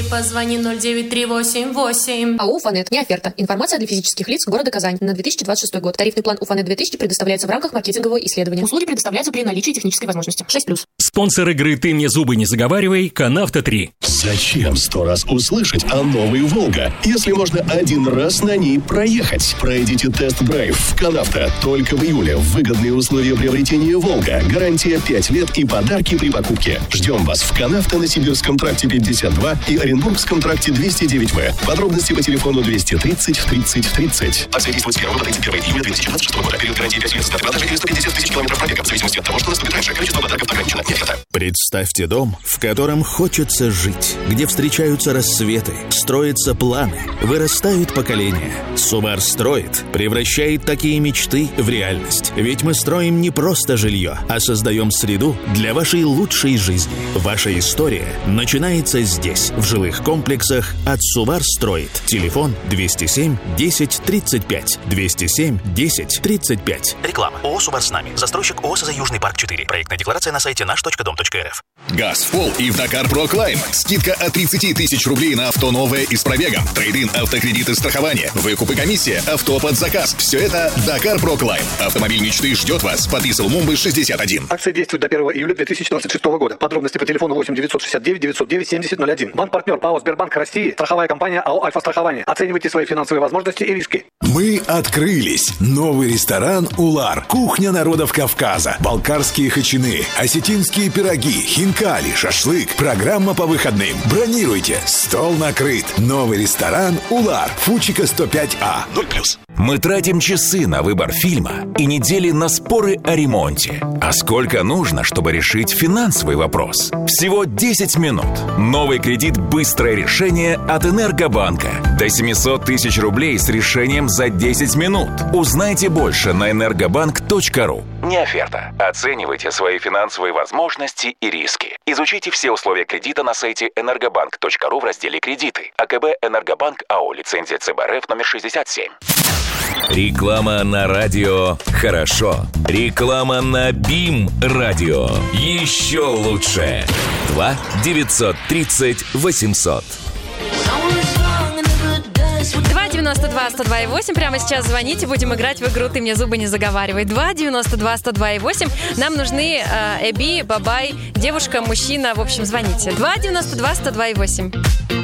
позвони 09388. АО «Уфанет». Не оферта. Информация для физических лиц города Казань на 2026 год. Тарифный план «Уфанет 2000» предоставляется в рамках маркетингового исследования. Услуги предоставляются при наличии технической возможности. 6+. Спонсор игры «Ты мне зубы не заговаривай» Канавто 3. Зачем 100 раз услышать о новой «Волга», если можно один раз на ней проехать? Пройдите тест-драйв в Канавто. Только в июле. Выгодные условия приобретения «Волга». Гарантия 5 лет и подарки при покупке. Ждем вас в Канавто на Сибирском тракте 52 и Оренбургском тракте 209В. Подробности по телефону 230 30 30. Акция действует с 1 по 31 июля 2026 года. Период гарантии 5 лет с даты продажи или 150 тысяч километров пробега. В зависимости от того, что наступит раньше. Количество подарков ограничено. Нет, это. Представьте дом, в котором хочется жить, где встречаются рассветы, строятся планы, вырастают поколения. Субар строит, превращает такие мечты в реальность. Ведь мы строим не просто жилье, а создаем среду для вашей лучшей жизни. Ваша история начинается здесь, в жилых комплексах от Субар строит. Телефон 207 10 35. 207 10 35. Реклама. ООО «Субар с нами». Застройщик ООО «СЗ Южный парк 4». Проектная декларация на сайте наш.дом.рф. Газ в пол и в Dakar Pro Climb. Скидка от 30 тысяч рублей на авто новое и с пробегом. Трейд-ин, автокредиты, страхование. Выкуп и комиссия. Авто под заказ. Все это Dakar Pro Climb. Автомобиль мечты ждет вас. Подписал Мумбы 61. Акция действует до 1 июля 2026 года. Подробности по телефону 8 969 909 7001. Банк-партнер ПАО «Сбербанк России». Страховая компания АО «Альфа-страхование». Оценивайте свои финансовые возможности и риски. Мы открылись. Новый ресторан «Улар». Кухня народов Кавказа. Балкарские хачины, осетинские пироги, хинкали, шашлык. Программа по выходным. Бронируйте. Стол накрыт. Новый ресторан «Улар». Фучика 105А. 0+. Мы тратим часы на выбор фильма и недели на споры о ремонте. А сколько нужно, чтобы решить финансовый вопрос? Всего 10 минут. Новый кредит «Быстрое решение» от Энергобанка. До 700 тысяч рублей с решением за 10 минут. Узнайте больше на energobank.ru. Не оферта. Оценивайте свои финансовые возможности и риски. Изучите все условия кредита на сайте energobank.ru в разделе «Кредиты». АКБ «Энергобанк» АО. Лицензия ЦБ РФ номер 67. Реклама на радио «Хорошо». Реклама на БИМ радио. Еще лучше. 2 930 800. 292-102-8. Прямо сейчас звоните, будем играть в игру «Ты мне зубы не заговаривай». 292-102-8. Нам нужны Эби, Бабай, девушка, мужчина. В общем, звоните. 292-102-8.